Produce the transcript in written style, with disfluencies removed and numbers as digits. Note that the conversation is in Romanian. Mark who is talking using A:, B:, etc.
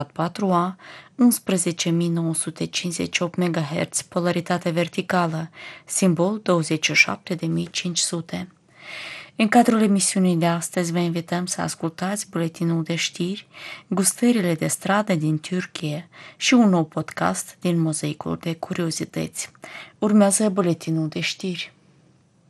A: 4A, 11.958 MHz, polaritate verticală, simbol 27500. În cadrul emisiunii de astăzi vă invităm să ascultați buletinul de știri, gustările de stradă din Turcia și un nou podcast din Mozaicul de Curiozități. Urmează buletinul de știri.